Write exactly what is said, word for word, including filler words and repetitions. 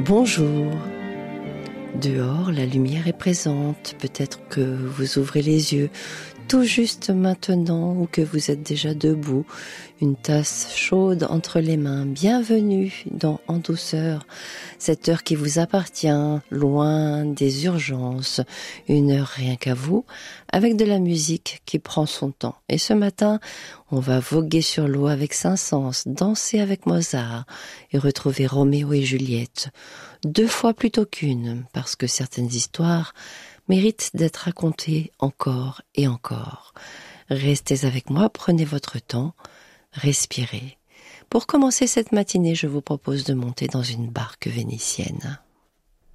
Bonjour. Dehors, la lumière est présente. Peut-être que vous ouvrez les yeux tout juste maintenant ou que vous êtes déjà debout, une tasse chaude entre les mains. Bienvenue dans En douceur, cette heure qui vous appartient, loin des urgences, une heure rien qu'à vous, avec de la musique qui prend son temps. Et ce matin, on va voguer sur l'eau avec Saint-Saëns, danser avec Mozart et retrouver Roméo et Juliette. Deux fois plutôt qu'une, parce que certaines histoires méritent d'être racontées encore et encore. Restez avec moi, prenez votre temps, respirez. Pour commencer cette matinée, je vous propose de monter dans une barque vénitienne.